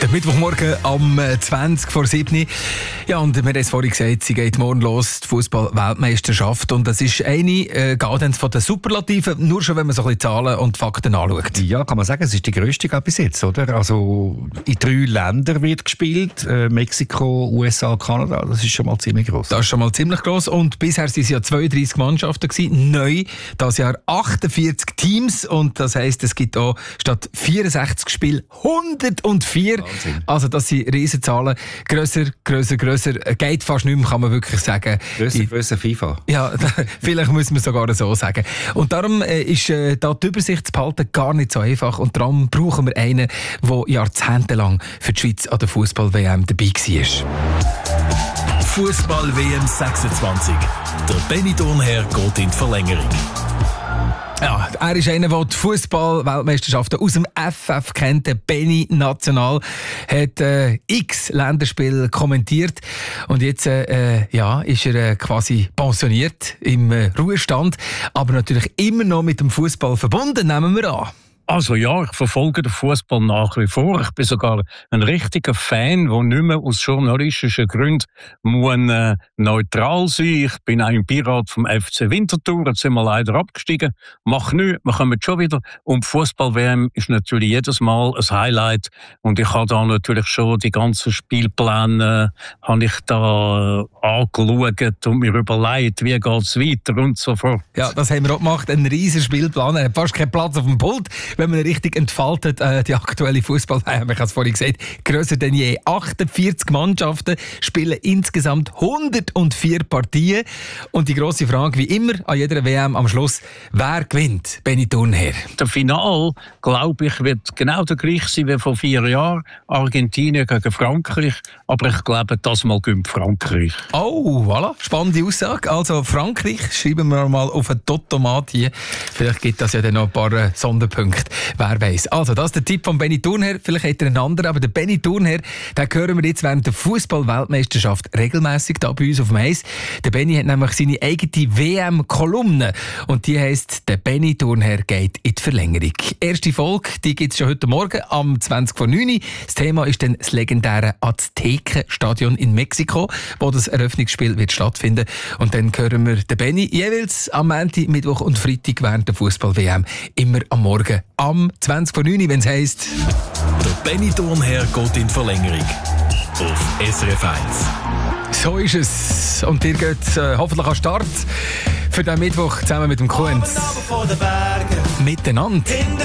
Der Mittwochmorgen am 20 vor 7. Ja, und wir haben es vorhin gesagt, sie geht morgen los, die Fußball-Weltmeisterschaft. Und das ist eine von den Superlativen, nur schon, wenn man so ein bisschen Zahlen und Fakten anschaut. Ja, kann man sagen, es ist die grösste bis jetzt, oder? Also in 3 Ländern wird gespielt, Mexiko, USA, Kanada, das ist schon mal ziemlich gross. Das ist schon mal ziemlich gross. Und bisher waren es ja 32 Mannschaften gewesen. Neu, das Jahr 48 Teams. Und das heisst, es gibt auch statt 64 Spiele 104. Wahnsinn. Also das sind Riesenzahlen. Grösser. Geht fast nicht mehr, kann man wirklich sagen. Grösser FIFA. Ja, vielleicht müssen wir sogar so sagen. Und darum ist da die Übersicht zu behalten gar nicht so einfach. Und darum brauchen wir einen, der jahrzehntelang für die Schweiz an der Fußball-WM dabei war. Fußball-WM 26. Der Benny Thurnherr geht in die Verlängerung. Ja, er ist einer, der die Fußball-Weltmeisterschaften aus dem FF kennt. Der Benny National hat x Länderspiele kommentiert. Und jetzt ist er quasi pensioniert im Ruhestand. Aber natürlich immer noch mit dem Fußball verbunden, nehmen wir an. Also ja, ich verfolge den Fußball nach wie vor. Ich bin sogar ein richtiger Fan, der nicht mehr aus journalistischen Gründen neutral sein muss. Ich bin auch im Beirat vom FC Winterthur. Jetzt sind wir leider abgestiegen. Mach nichts, wir kommen schon wieder. Und die Fußball-WM ist natürlich jedes Mal ein Highlight. Und ich habe da natürlich schon die ganzen Spielpläne angeschaut und mir überlegt, wie geht es weiter und so fort. Ja, das haben wir auch gemacht. Ein riesen Spielplan. Er hat fast keinen Platz auf dem Pult. Wenn man richtig entfaltet, die aktuelle Fußball-WM, ich habe es vorhin gesagt, grösser denn je. 48 Mannschaften spielen insgesamt 104 Partien. Und die grosse Frage, wie immer an jeder WM am Schluss, wer gewinnt? Benny Thurnherr. Der Final, glaube ich, wird genau der gleiche sein wie vor 4 Jahren. Argentinien gegen Frankreich. Aber ich glaube, das mal gewinnt Frankreich. Oh, voilà. Spannende Aussage. Also Frankreich, schreiben wir mal auf ein Totomat hier. Vielleicht gibt das ja dann noch ein paar Sonderpunkte. Wer weiß. Also, das ist der Tipp von Benny Thurnherr. Vielleicht hat er einen anderen, aber der Benny Thurnherr, den hören wir jetzt während der Fußball-Weltmeisterschaft regelmässig da bei uns auf dem Eis. Der Benny hat nämlich seine eigene WM-Kolumne und die heisst «Der Benny Thurnherr geht in die Verlängerung». Erste Folge, die gibt es schon heute Morgen am 20 vor 9 Uhr. Das Thema ist dann das legendäre Aztekenstadion in Mexiko, wo das Eröffnungsspiel wird stattfinden. Und dann hören wir den Benny jeweils am Montag, Mittwoch und Freitag während der Fußball-WM immer am Morgen am 20 vor 9 Uhr, wenn es heisst «Der Benny Thurnherr geht in die Verlängerung» auf SRF 1. So ist es. Und ihr geht hoffentlich an den Start für den Mittwoch zusammen mit dem Kunz. Miteinander.